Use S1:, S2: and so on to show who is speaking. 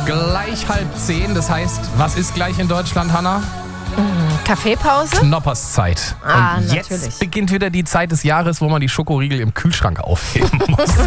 S1: Gleich 9:30. Das heißt, was ist gleich in Deutschland, Hanna?
S2: Kaffeepause?
S1: Knopperszeit. Und jetzt
S2: natürlich.
S1: beginnt wieder die Zeit des Jahres, wo man die Schokoriegel im Kühlschrank aufheben muss.